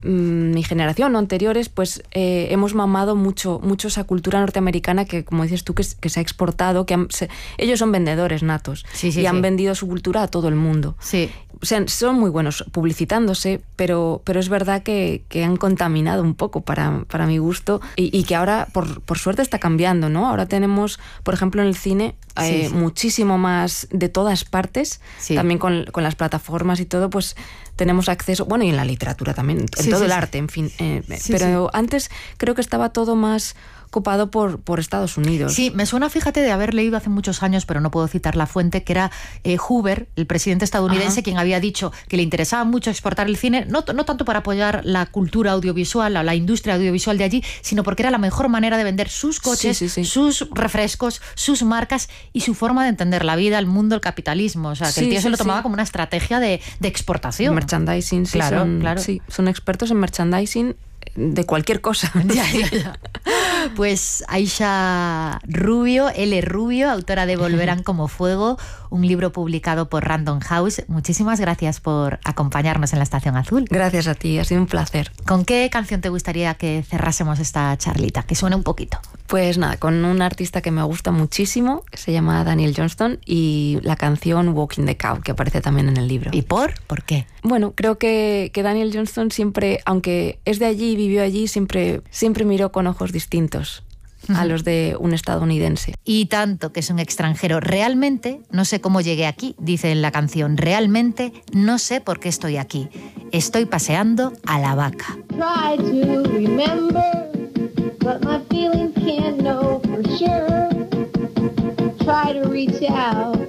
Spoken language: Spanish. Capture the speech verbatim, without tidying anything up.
mmm, mi generación o anteriores, pues eh, hemos mamado mucho, mucho esa cultura norteamericana que, como dices tú, que, que se ha exportado, que han, se, ellos son vendedores natos sí, sí, y sí. han vendido su cultura a todo el mundo. Sí. O sea, son muy buenos publicitándose, pero, pero es verdad que, que han contaminado un poco para, para mi gusto y, y que ahora, por, por suerte, está cambiando, ¿no? Ahora tenemos, por ejemplo, en el cine eh, sí, sí. muchísimo más de todas partes, sí. también con, con las plataformas y todo, pues tenemos acceso, bueno, y en la literatura también, en sí, todo sí, el sí. arte, en fin. Eh, sí, pero sí. antes creo que estaba todo más copado por, por Estados Unidos. Sí, me suena, fíjate, de haber leído hace muchos años, pero no puedo citar la fuente, que era eh, Hoover, el presidente estadounidense, Ajá. quien había dicho que le interesaba mucho exportar el cine, no, no tanto para apoyar la cultura audiovisual o la industria audiovisual de allí, sino porque era la mejor manera de vender sus coches, sí, sí, sí. sus refrescos, sus marcas y su forma de entender la vida, el mundo, el capitalismo. O sea, que sí, el tío sí, se lo tomaba sí. como una estrategia de, de exportación. Merchandising, sí, claro, son, claro. Sí, son expertos en merchandising de cualquier cosa. Ya, ya, ya. Pues Aisha Rubio, L. Rubio, autora de Volverán como fuego, un libro publicado por Random House. Muchísimas gracias por acompañarnos en la Estación Azul. Gracias a ti, ha sido un placer. ¿Con qué canción te gustaría que cerrásemos esta charlita? Que suene un poquito. Pues nada, con un artista que me gusta muchísimo, que se llama Daniel Johnston, y la canción Walking the Cow, que aparece también en el libro. ¿Y por? ¿Por qué? Bueno, creo que, que Daniel Johnston siempre, aunque es de allí y vivió allí, siempre, siempre miró con ojos distintos a los de un estadounidense. Y tanto que es un extranjero. Realmente no sé cómo llegué aquí, dice en la canción. Realmente no sé por qué estoy aquí. Estoy paseando a la vaca. Try to remember, but my feeling can't know for sure. Try to reach out,